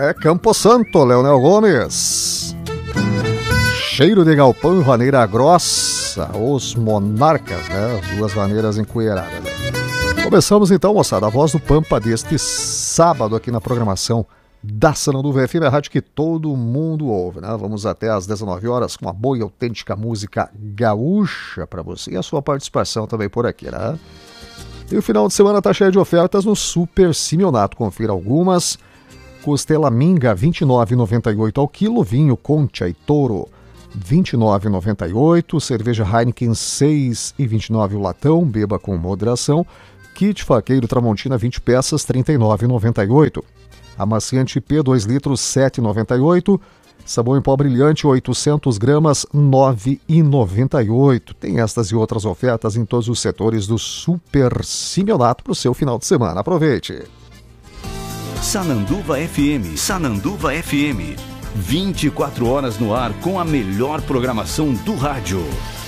É Campo Santo, Leonel Gomes. Cheiro de galpão e vaneira grossa, os monarcas, né? As duas vaneiras empoeiradas. Começamos então, moçada, a voz do Pampa deste sábado aqui na programação da Sananduva FM, a rádio que todo mundo ouve, né? Vamos até às 19 horas com uma boa e autêntica música gaúcha para você e a sua participação também por aqui, né? E o final de semana tá cheio de ofertas no Super Simeonato. Confira algumas. Costela minga, R$ 29,98 ao quilo. Vinho Concha e Toro, R$ 29,98. Cerveja Heineken, R$ 6,29 o latão. Beba com moderação. Kit faqueiro Tramontina, 20 peças, R$ 39,98. Amaciante P, 2 litros, R$ 7,98. Sabão em pó brilhante, 800 gramas, R$ 9,98. Tem estas e outras ofertas em todos os setores do Super Simeonato para o seu final de semana. Aproveite! Sananduva FM, Sananduva FM. 24 horas no ar com a melhor programação do rádio.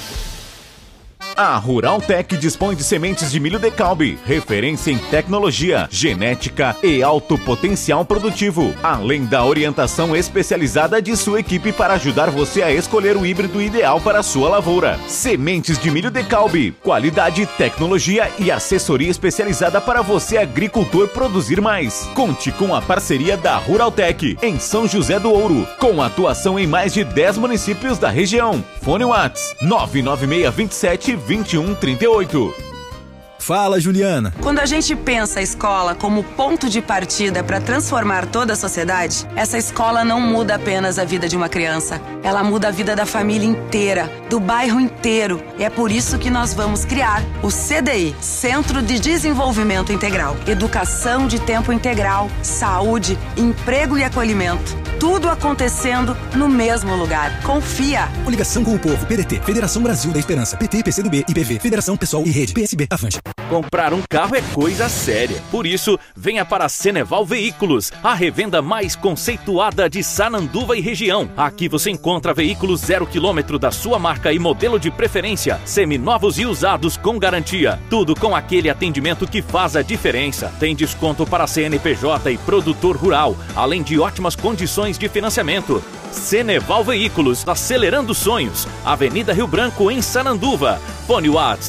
A Ruraltec dispõe de sementes de milho Decalbe, referência em tecnologia, genética e alto potencial produtivo, além da orientação especializada de sua equipe para ajudar você a escolher o híbrido ideal para a sua lavoura. Sementes de milho Decalbe, qualidade, tecnologia e assessoria especializada para você, agricultor, produzir mais. Conte com a parceria da Ruraltec em São José do Ouro, com atuação em mais de 10 municípios da região. Fone Whats 99627 2138. Fala, Juliana. Quando a gente pensa a escola como ponto de partida para transformar toda a sociedade, essa escola não muda apenas a vida de uma criança. Ela muda a vida da família inteira, do bairro inteiro. E é por isso que nós vamos criar o CDI, Centro de Desenvolvimento Integral. Educação de tempo integral, saúde, emprego e acolhimento. Tudo acontecendo no mesmo lugar. Confia. Coligação com o Povo, PDT, Federação Brasil da Esperança, PT, PCdoB, IPV, Federação Pessoal e Rede, PSB, Avante. Comprar um carro é coisa séria. Por isso, venha para a Ceneval Veículos, a revenda mais conceituada de Sananduva e região. Aqui você encontra veículos 0 km da sua marca e modelo de preferência, seminovos e usados com garantia. Tudo com aquele atendimento que faz a diferença. Tem desconto para CNPJ e produtor rural, além de ótimas condições de financiamento. Ceneval Veículos, acelerando sonhos. Avenida Rio Branco, em Sananduva. Fone Whats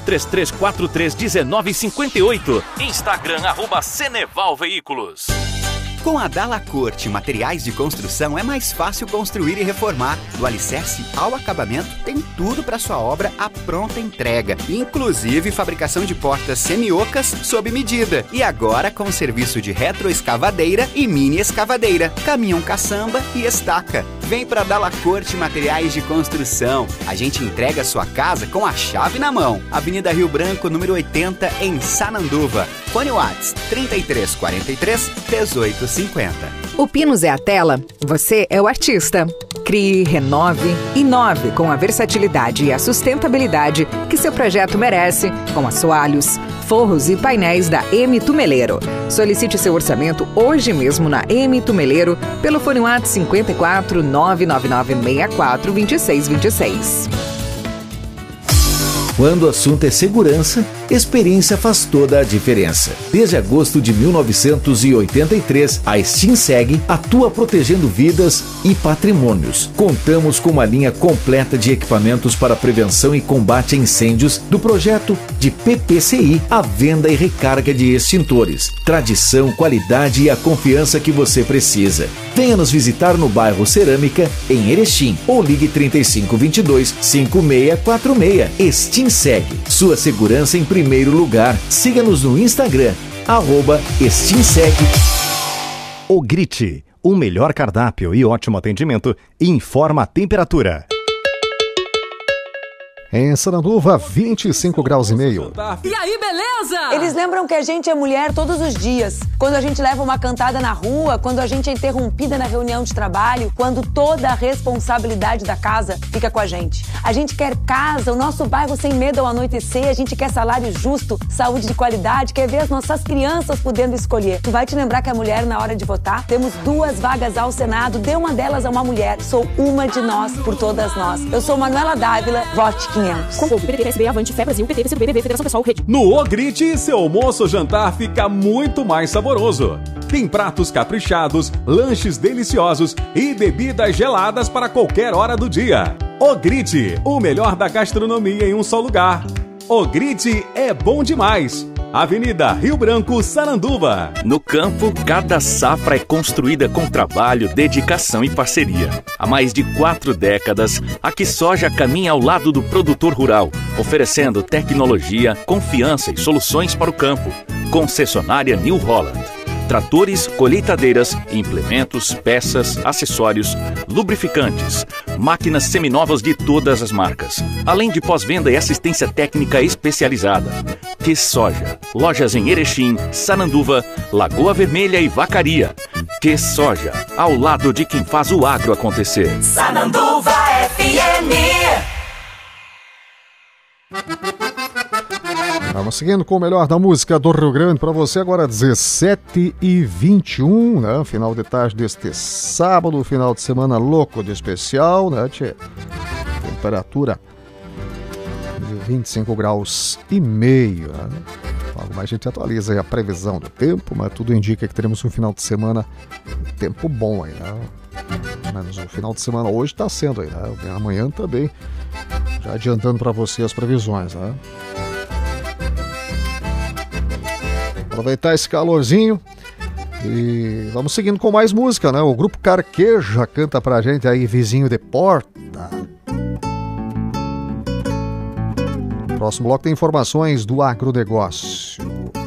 33431958. Instagram @Ceneval Veículos. Com a Dalla Corte Materiais de Construção é mais fácil construir e reformar. Do alicerce ao acabamento, tem tudo para sua obra à pronta entrega. Inclusive fabricação de portas semi-ocas sob medida. E agora com serviço de retroescavadeira e mini escavadeira, caminhão caçamba e estaca. Vem para Dalla Corte Materiais de Construção. A gente entrega a sua casa com a chave na mão. Avenida Rio Branco, número 80, em Sananduva. Fone Whats 3343 1850. O Pinos é a tela, você é o artista. Crie, renove, inove com a versatilidade e a sustentabilidade que seu projeto merece, com assoalhos, forros e painéis da M Tumeleiro. Solicite seu orçamento hoje mesmo na M Tumeleiro pelo fone WhatsApp 54 999 64 2626. Quando o assunto é segurança, experiência faz toda a diferença. Desde agosto de 1983, a Stinseg atua protegendo vidas e patrimônios. Contamos com uma linha completa de equipamentos para prevenção e combate a incêndios, do projeto de PPCI à venda e recarga de extintores. Tradição, qualidade e a confiança que você precisa. Venha nos visitar no bairro Cerâmica, em Erechim, ou ligue 3522-5646. Stinseg, sua segurança em primeiro lugar. Siga-nos no Instagram, @Stinseg. O Grite, o melhor cardápio e ótimo atendimento, informa a temperatura. Em Sananduva, 25 graus e meio. E aí, beleza? Eles lembram que a gente é mulher todos os dias. Quando a gente leva uma cantada na rua, quando a gente é interrompida na reunião de trabalho, quando toda a responsabilidade da casa fica com a gente. A gente quer casa, o nosso bairro sem medo ao anoitecer, a gente quer salário justo, saúde de qualidade, quer ver as nossas crianças podendo escolher. Tu vai te lembrar que a mulher, na hora de votar, temos 2 vagas ao Senado, dê uma delas a uma mulher. Sou uma de nós, por todas nós. Eu sou Manuela Dávila, vote 500. Com o PT, PSB, Avante, Fé Brasil, PT, PCdoB, BB, Federação Pessoal, Rede. No Ogrite, seu almoço ou jantar fica muito mais saboroso. Tem pratos caprichados, lanches deliciosos e bebidas geladas para qualquer hora do dia. O Grite, o melhor da gastronomia em um só lugar. O Grite é bom demais. Avenida Rio Branco, Sananduva. No campo, cada safra é construída com trabalho, dedicação e parceria. Há mais de 4 décadas, a QuiSoja caminha ao lado do produtor rural, oferecendo tecnologia, confiança e soluções para o campo. Concessionária New Holland. Tratores, colheitadeiras, implementos, peças, acessórios, lubrificantes, máquinas seminovas de todas as marcas, além de pós-venda e assistência técnica especializada. QuiSoja, lojas em Erechim, Sananduva, Lagoa Vermelha e Vacaria. QuiSoja, ao lado de quem faz o agro acontecer. Sananduva FM. Vamos seguindo com o melhor da música do Rio Grande para você agora 17h21, né? Final de tarde deste sábado, final de semana louco de especial, né, tchê? Temperatura de 25 graus e meio, né? Logo mais a gente atualiza aí a previsão do tempo, mas tudo indica que teremos um final de semana tempo bom aí, né? Mas o final de semana hoje está sendo aí, né? Amanhã também, já adiantando para você as previsões, né? Aproveitar esse calorzinho e vamos seguindo com mais música, né? O Grupo Carqueja canta pra gente aí Vizinho de Porta. Próximo bloco tem informações do agronegócio.